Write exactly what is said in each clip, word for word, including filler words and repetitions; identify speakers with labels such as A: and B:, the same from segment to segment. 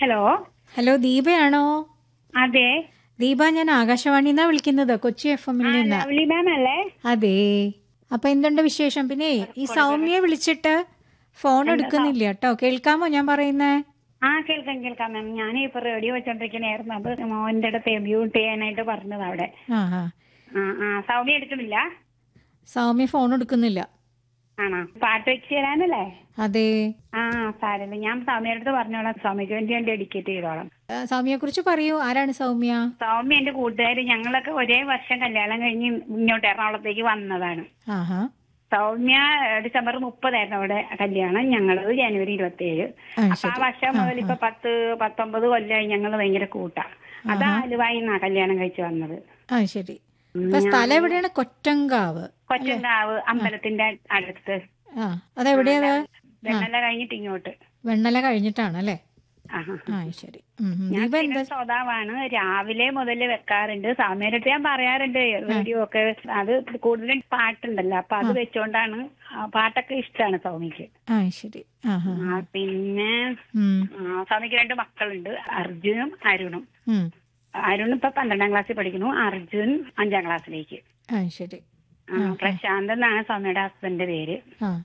A: Hello
B: hello ദീപയാണോ?
A: അതെ.
B: ദീപ, ഞാൻ ആകാശവാണിന്നാ വിളിക്കുന്നത്, കൊച്ചി എഫ് എമ്മിൽ
A: ആ
B: നിന്ന്.
A: ലവ്ലി മാം അല്ലേ?
B: അതെ. അപ്പൊ എന്തുണ്ട് വിശേഷം? പിന്നെ ഈ സൗമ്യയെ വിളിച്ചിട്ട് ഫോൺ
A: എന്താ
B: എടുക്കുന്നില്ല കേട്ടോ. കേൾക്കാമോ ഞാൻ പറയുന്നേ?
A: ആ കേൾക്കാം കേൾക്കാം മാം. ഞാൻ ഇപ്പൊ റേഡിയോ വെച്ചോണ്ടിരിക്കണായിരുന്നു. അത് മോന്റെ അടുത്ത് മ്യൂട്ട് ചെയ്യാനായിട്ട് പറഞ്ഞത് അവിടെ.
B: ആ ആ
A: ആ ആ സൗമ്യ എടുക്കുന്നില്ല?
B: സൗമ്യ ഫോൺ എടുക്കുന്നില്ല.
A: ആണോ? പാട്ട് വെച്ച് തരാനല്ലേ?
B: അതെ.
A: ആ സാരമില്ല, ഞാൻ സൗമ്യയുടെ അടുത്ത് പറഞ്ഞോളാം. സൗമ്യക്ക് വേണ്ടി ഞാൻ ഡെഡിക്കേറ്റ് ചെയ്തോളാം.
B: സൗമ്യയെ കുറിച്ച് പറയൂ. ആരാണ് സൗമ്യ?
A: സൗമ്യ എന്റെ കൂട്ടുകാരി. ഞങ്ങളൊക്കെ ഒരേ വർഷം കല്യാണം കഴിഞ്ഞ് ഇങ്ങോട്ട് എറണാകുളത്തേക്ക് വന്നതാണ്.
B: ആഹാ.
A: സൗമ്യ ഡിസംബർ മുപ്പതായിരുന്നു അവിടെ കല്യാണം. ഞങ്ങളത് ജനുവരി ഇരുപത്തി ഏഴ്. അപ്പൊ ആ വർഷം മുതൽ ഇപ്പൊ പത്ത് പത്തൊമ്പത് കൊല്ലമായി ഞങ്ങൾ ഭയങ്കര കൂട്ടാ. അത് ആലുവായിന്നാ കല്യാണം കഴിച്ചു വന്നത്.
B: ആ ശരി. ഇപ്പൊ സ്ഥലം എവിടെയാണ്? കൊറ്റങ്കാവ്.
A: കൊറ്റങ്കാവ് അമ്പലത്തിന്റെ അടുത്ത്.
B: ആ അതെവിടെയത്?
A: വെണ്ണല കഴിഞ്ഞിട്ട് ഇങ്ങോട്ട്.
B: വെണ്ണല കഴിഞ്ഞിട്ടാണ് അല്ലേ? ആ ശരി.
A: ഞാൻ
B: ദീപ എന്താ?
A: ശ്രോതാവാണ്. രാവിലെ മുതൽ വെക്കാറുണ്ട്. സൗമ്യയുടെ അടുത്ത് ഞാൻ പറയാറുണ്ട് റേഡിയോ ഒക്കെ. അത് കൂടുതലും പാട്ടുണ്ടല്ലോ, അപ്പൊ അത് വെച്ചോണ്ടാണ്. പാട്ടൊക്കെ ഇഷ്ടമാണ് സൗമ്യക്ക്.
B: ആ ശരി. ആ
A: പിന്നെ സൗമ്യക്ക് രണ്ട് മക്കളുണ്ട്, അർജുനും അരുണും. അരുൺ ഇപ്പൊ പന്ത്രണ്ടാം ക്ലാസ്സിൽ പഠിക്കുന്നു, അർജുൻ അഞ്ചാം ക്ലാസ്സിലേക്ക്.
B: ആ ശരി.
A: പ്രശാന്ത് എന്നാണ് സൗമ്യയുടെ ഹസ്ബൻഡിന്റെ പേര്.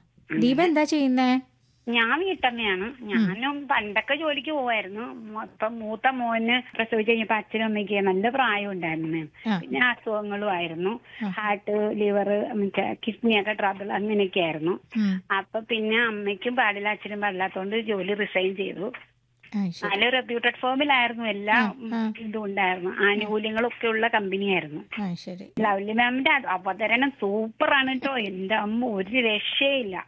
B: ദീപ എന്താ ചെയ്യുന്നേ?
A: ഞാൻ വീട്ടമ്മയാണ്. ഞാനും പണ്ടൊക്കെ ജോലിക്ക് പോവായിരുന്നു. ഇപ്പൊ മൂത്ത മോന് പ്രസവിച്ച് കഴിഞ്ഞപ്പോ അച്ഛനും അമ്മയ്ക്ക് നല്ല പ്രായം ഉണ്ടായിരുന്നു. പിന്നെ അസുഖങ്ങളും ആയിരുന്നു. ഹാർട്ട്, ലിവർ, കിഡ്നിയൊക്കെ ട്രബിൾ അങ്ങനെയൊക്കെ ആയിരുന്നു. അപ്പൊ പിന്നെ അമ്മയ്ക്കും പാടില്ല, അച്ഛനും പാടില്ലാത്തോണ്ട് ജോലി റിസൈൻ ചെയ്തു. നല്ല റെപ്യൂട്ടഡ് ഫോമിലായിരുന്നു. എല്ലാ ഇതും ഉണ്ടായിരുന്നു, ആനുകൂല്യങ്ങളൊക്കെ ഉള്ള കമ്പനിയായിരുന്നു. ലവ്ലി മാമിന്റെ അവതരണം സൂപ്പറാണ് കേട്ടോ. എന്റെ അമ്മ ഒരു രക്ഷയില്ല.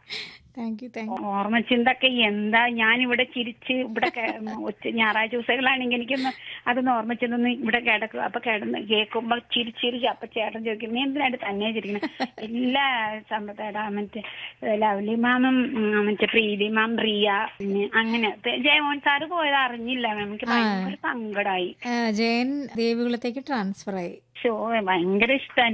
A: ഓർമ്മച്ചിന്തൊക്കെ എന്താ! ഞാനിവിടെ ചിരിച്ച് ഇവിടെ ഞായറാഴ്ച ദിവസങ്ങളാണെങ്കിൽ എനിക്കൊന്ന് അതൊന്ന് ഓർമ്മച്ചിന്തൊന്ന് ഇവിടെ കിടക്കും. അപ്പൊ കിടന്ന് കേൾക്കുമ്പോ ചിരിച്ചിരിച്ച് അപ്പൊ ചേട്ടൻ ചോദിക്കും, നീ എന്തിനായിട്ട് തന്നെ ചിരിക്കണം? എല്ലാ സമ്പത്തേടാ മറ്റേ ലവ്ലി മാമും മറ്റേ പ്രീതി മാം, റിയ, അങ്ങനെ ജയമോഹൻ സാറ് പോയത് അറിഞ്ഞില്ല. നമുക്ക് ഭയങ്കര സങ്കടമായി.
B: ജയൻ ദേവികുളത്തേക്ക് ട്രാൻസ്ഫർ ആയി.
A: ഷോ ഭയങ്കര ഇഷ്ടമാണ്.